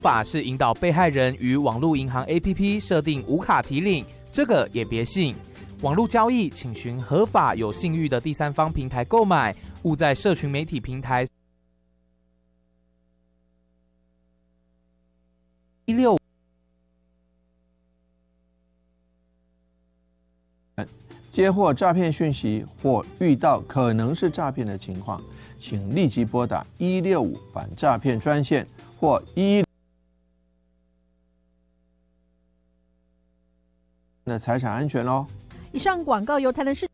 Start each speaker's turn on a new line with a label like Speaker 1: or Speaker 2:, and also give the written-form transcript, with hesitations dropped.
Speaker 1: 法是引导被害人与网络银行 APP 设定无卡提领，这个也别信。网络交易请寻合法有信誉的第三方平台购买，勿在社群媒体平台16
Speaker 2: 接获诈骗讯息或遇到可能是诈骗的情况，请立即拨打165反诈骗专线或110的财产安全咯。
Speaker 3: 以上广告由台南市